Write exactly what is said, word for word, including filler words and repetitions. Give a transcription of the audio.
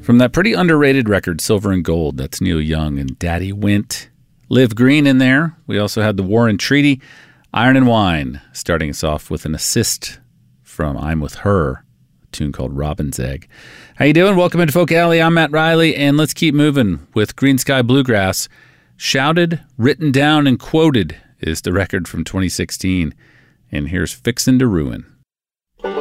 From that pretty underrated record, Silver and Gold, that's Neil Young and Daddy Went. Liv Green in there. We also had The War and Treaty, Iron and Wine, starting us off with an assist from I'm With Her, a tune called Robin's Egg. How you doing? Welcome into Folk Alley. I'm Matt Riley, and let's keep moving with Green Sky Bluegrass. Shouted, Written Down, and Quoted is the record from twenty sixteen. And here's Fixin' to Ruin.